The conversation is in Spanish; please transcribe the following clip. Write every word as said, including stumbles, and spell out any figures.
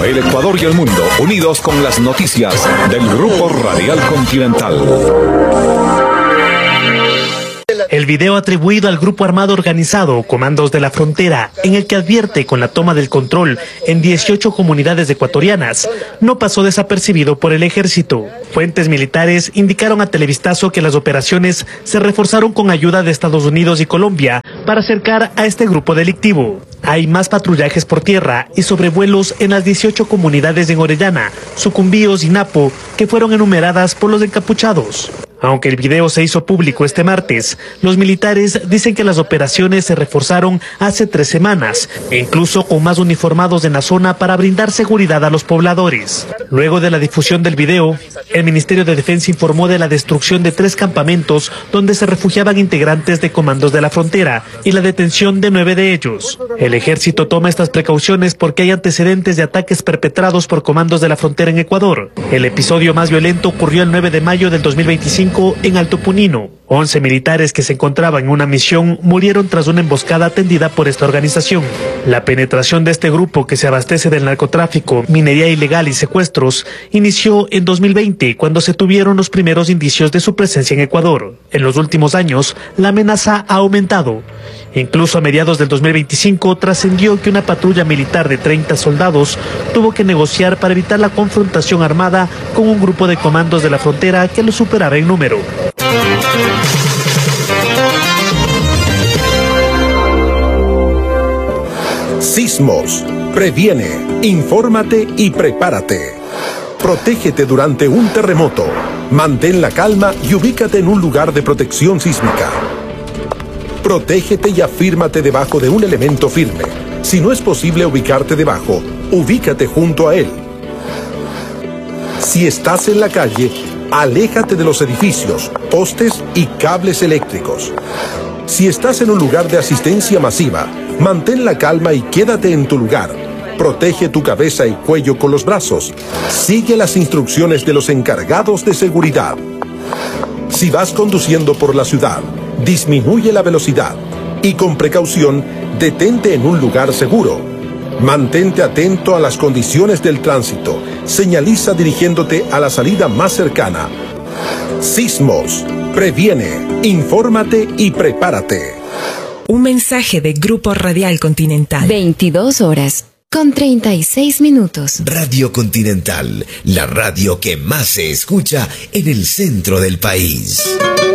El Ecuador y el mundo unidos con las noticias del Grupo Radial Continental. El video atribuido al grupo armado organizado Comandos de la Frontera, en el que advierte con la toma del control en dieciocho comunidades ecuatorianas, no pasó desapercibido por el ejército. Fuentes militares indicaron a Televistazo que las operaciones se reforzaron con ayuda de Estados Unidos y Colombia para acercar a este grupo delictivo. Hay más patrullajes por tierra y sobrevuelos en las dieciocho comunidades en Orellana, Sucumbíos y Napo, que fueron enumeradas por los encapuchados. Aunque el video se hizo público este martes, los militares dicen que las operaciones se reforzaron hace tres semanas, e incluso con más uniformados en la zona para brindar seguridad a los pobladores. Luego de la difusión del video, el Ministerio de Defensa informó de la destrucción de tres campamentos donde se refugiaban integrantes de Comandos de la Frontera y la detención de nueve de ellos. El ejército toma estas precauciones porque hay antecedentes de ataques perpetrados por Comandos de la Frontera en Ecuador. El episodio más violento ocurrió el nueve de mayo del dos mil veinticinco en Alto Punino. once militares que se encontraban en una misión murieron tras una emboscada tendida por esta organización. La penetración de este grupo, que se abastece del narcotráfico, minería ilegal y secuestros, inició en dos mil veinte, cuando se tuvieron los primeros indicios de su presencia en Ecuador. En los últimos años, la amenaza ha aumentado. Incluso a mediados del dos mil veinticinco trascendió que una patrulla militar de treinta soldados tuvo que negociar para evitar la confrontación armada con un grupo de Comandos de la Frontera que lo superaba en número. Sismos. Previene, infórmate y prepárate. Protégete durante un terremoto. Mantén la calma y ubícate en un lugar de protección sísmica. Protégete y afírmate debajo de un elemento firme. Si no es posible ubicarte debajo, ubícate junto a él. Si estás en la calle, aléjate de los edificios, postes y cables eléctricos. Si estás en un lugar de asistencia masiva, mantén la calma y quédate en tu lugar. Protege tu cabeza y cuello con los brazos. Sigue las instrucciones de los encargados de seguridad. Si vas conduciendo por la ciudad, disminuye la velocidad y con precaución detente en un lugar seguro. Mantente atento a las condiciones del tránsito. Señaliza dirigiéndote a la salida más cercana. Sismos. Previene, infórmate y prepárate. Un mensaje de Grupo Radial Continental. veintidós horas con treinta y seis minutos. Radio Continental, la radio que más se escucha en el centro del país.